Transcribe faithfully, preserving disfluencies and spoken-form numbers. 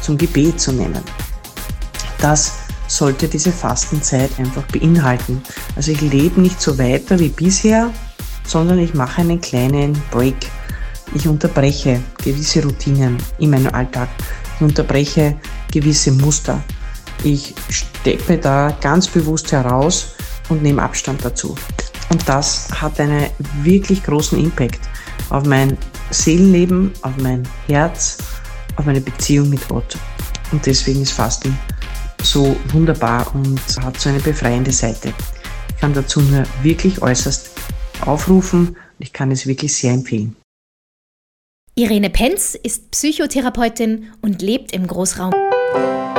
zum Gebet zu nehmen. Das sollte diese Fastenzeit einfach beinhalten. Also ich lebe nicht so weiter wie bisher, sondern ich mache einen kleinen Break. Ich unterbreche gewisse Routinen in meinem Alltag. Ich unterbreche gewisse Muster. Ich steppe da ganz bewusst heraus und nehme Abstand dazu. Und das hat einen wirklich großen Impact auf mein Seelenleben, auf mein Herz, auf meine Beziehung mit Gott. Und deswegen ist Fasten so wunderbar und hat so eine befreiende Seite. Ich kann dazu nur wirklich äußerst aufrufen und ich kann es wirklich sehr empfehlen. Irene Penz ist Psychotherapeutin und lebt im Großraum